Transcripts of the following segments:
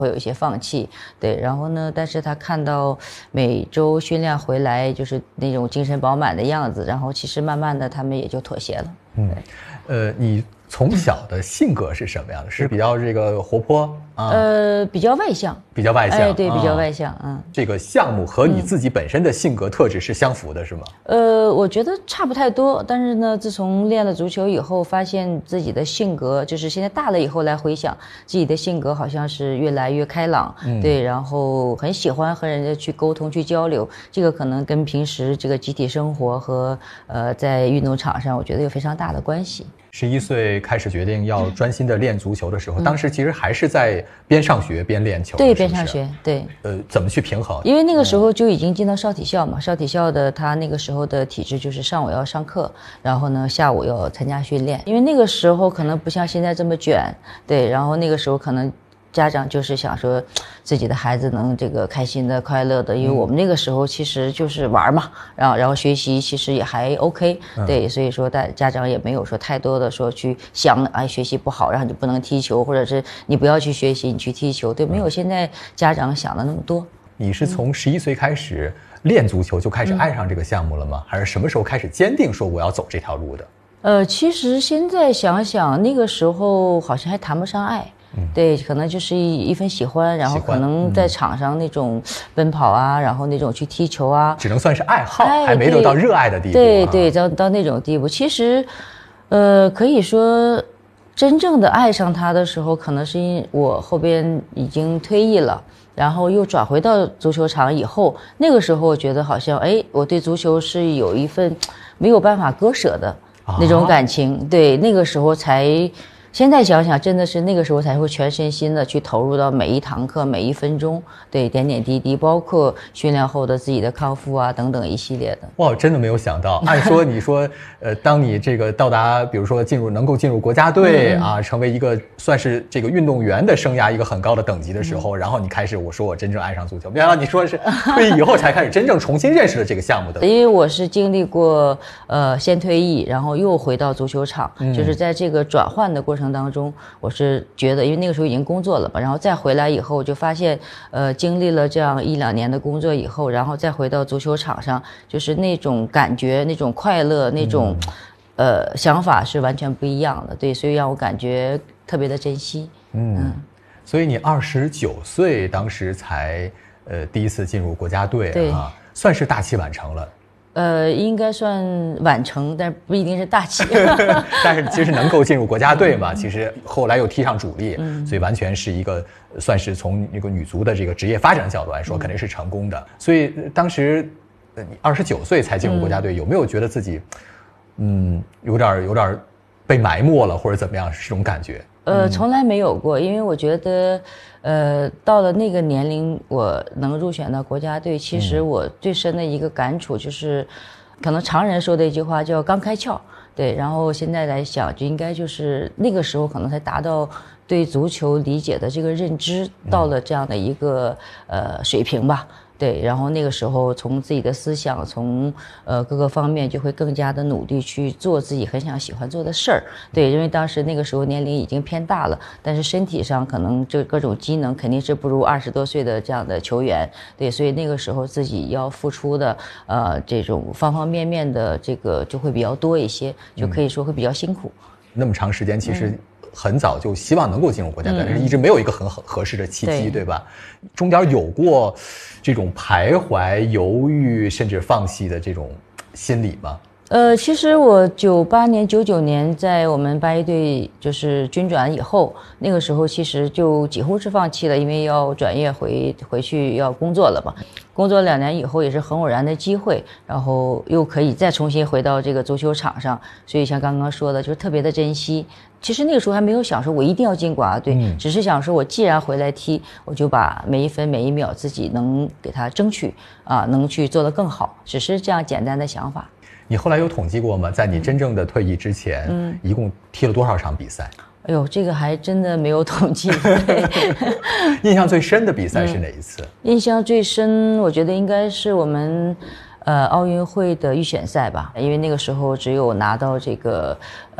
会有一些放弃，对，然后呢，但是他看到每周训练回来就是那种精神饱满的样子，然后其实慢慢的他们也就妥协了。 你从小的性格是什么样的？是比较这个活泼啊？ 比较外向， 比较外向， 哎，对，比较外向， 这个项目和你自己本身的性格特质是相符的，是吗？ 我觉得差不太多，但是呢，自从练了足球以后，发现自己的性格，就是现在大了以后来回想，自己的性格好像是越来越开朗，对，然后很喜欢和人家去沟通、去交流，这个可能跟平时这个集体生活和在运动场上，我觉得有非常大的关系。 11岁开始决定要专心的练足球的时候，当时其实还是在边上学边练球， 对，边上学，对。 怎么去平衡？ 因为那个时候就已经进到少体校嘛，少体校的他那个时候的体制就是上午要上课，然后呢下午要参加训练。因为那个时候可能不像现在这么卷，对，然后那个时候可能家长就是想说自己的孩子能这个开心的快乐的，因为我们那个时候其实就是玩嘛，然后学习其实也还 OK，对，所以说家长也没有说太多的说去想学习不好然后你不能踢球，或者是你不要去学习你去踢球，对，没有现在家长想的那么多。 你是从11岁开始练足球就开始爱上这个项目了吗？还是什么时候开始坚定说我要走这条路的？ 其实现在想想那个时候好像还谈不上爱，对，可能就是一份喜欢，然后可能在场上那种奔跑啊，然后那种去踢球啊， 只能算是爱好，还没有到热爱的地步。 对，到那种地步。其实，可以说，真正的爱上他的时候，可能是因为我后边已经退役了，然后又转回到足球场以后，那个时候我觉得好像，我对足球是有一份没有办法割舍的那种感情，对，那个时候才。现在想想，真的是那个时候才会全身心的去投入到每一堂课、每一分钟，对，点点滴滴，包括训练后的自己的康复啊等等一系列的。 哇，真的没有想到，按说你说，当你这个到达，比如说能够进入国家队啊，成为一个算是这个运动员的生涯一个很高的等级的时候，然后你开始我说我真正爱上足球，没想到你说是退役以后才开始真正重新认识了这个项目的。 因为我是经历过先退役，然后又回到足球场，就是在这个转换的过程当中，我是觉得，因为那个时候已经工作了嘛，然后再回来以后就发现，经历了这样1、2年的工作以后，然后再回到足球场上，就是那种感觉、那种快乐、那种想法是完全不一样的，对，所以让我感觉特别的珍惜。 所以你29岁当时才第一次进入国家队啊，算是大器晚成了。 应该算晚成，但不一定是大器。 但是其实能够进入国家队嘛，其实后来又踢上主力，所以完全是一个算是从那个女足的这个职业发展角度来说，肯定是成功的。所以当时你29岁才进入国家队，有没有觉得自己有点被埋没了或者怎么样，是这种感觉？ 从来没有过，因为我觉得，到了那个年龄，我能入选到国家队，其实我最深的一个感触就是，可能常人说的一句话叫刚开窍，对，然后现在来想，就应该就是那个时候可能才达到对足球理解的这个认知到了这样的一个水平吧。对，然后那个时候从自己的思想，从各个方面就会更加的努力去做自己很喜欢做的事儿。对，因为当时那个时候年龄已经偏大了，但是身体上可能这各种机能肯定是不如20多岁的这样的球员。对，所以那个时候自己要付出的这种方方面面的这个就会比较多一些，就可以说会比较辛苦。 那么长时间其实很早就希望能够进入国家队，但是一直没有一个很合适的契机，对吧？中间有过这种徘徊、犹豫甚至放弃的这种心理吗？ 其实我98年、99年在我们8一队就是军转以后，那个时候其实就几乎是放弃了，因为要转业回去要工作了嘛。工作2年以后也是很偶然的机会，然后又可以再重新回到这个足球场上，所以像刚刚说的，就是特别的珍惜。其实那个时候还没有想说我一定要进国家队，只是想说我既然回来踢，我就把每一分每一秒自己能给他争取能去做得更好，只是这样简单的想法。 你后来有统计过吗？在你真正的退役之前，一共踢了多少场比赛？ 哎呦，这个还真的没有统计。 印象最深的比赛是哪一次？ 印象最深，我觉得应该是我们奥运会的预选赛吧，因为那个时候只有拿到这个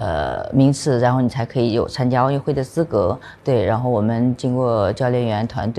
名次，然后你才可以有参加奥运会的资格。对，然后我们经过教练员团队。